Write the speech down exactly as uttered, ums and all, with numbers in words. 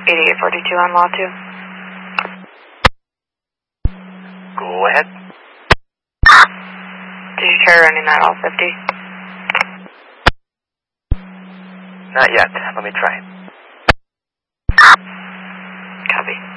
eighty-eight forty-two on law two. Go ahead. Did you try running that all fifty? Not yet. Let me try.